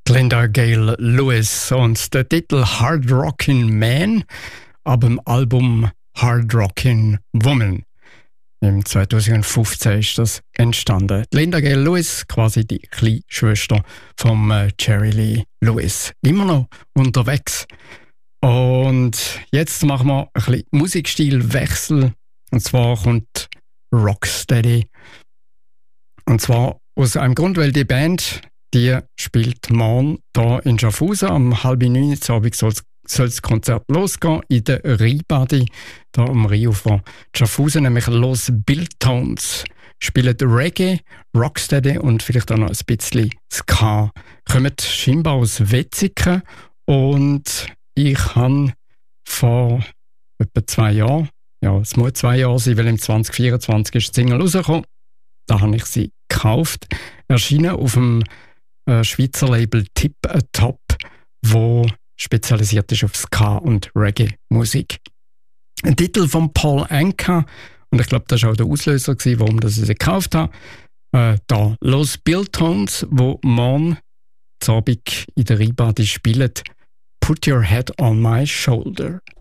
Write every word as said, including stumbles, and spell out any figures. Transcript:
Linda Gail Lewis und der Titel Hard Rockin' Man ab dem Album Hard Rockin' Woman. Im zweitausendfünfzehn ist das entstanden. Linda Gail Lewis, quasi die kleine Schwester von äh, Jerry Lee Lewis. Immer noch unterwegs. Und jetzt machen wir ein bisschen Musikstilwechsel. Und zwar kommt Rocksteady. Und zwar aus einem Grund, weil die Band, die spielt morgen hier in Schaffhausen. Am halb neun Uhr Abend soll das Konzert losgehen in der Rheinbadi, hier am Rheinufer Schaffhausen, nämlich Los Billtones. Spielen Reggae, Rocksteady und vielleicht auch noch ein bisschen Ska. Kommen scheinbar aus Wetzikon und ich habe vor etwa zwei Jahren, ja, es muss zwei Jahre sein, weil im zwanzig vierundzwanzig ist die Single rausgekommen. Da habe ich sie gekauft. Erschienen auf dem äh, Schweizer Label Tip a Top, wo spezialisiert ist auf Ska und Reggae-Musik. Ein Titel von Paul Anka, und ich glaube, das war auch der Auslöser, gewesen, warum ich sie gekauft habe. Äh, da Los Billtones, wo morgen zu Abend in der Rheinbadi spielen. Put Your Head on My Shoulder.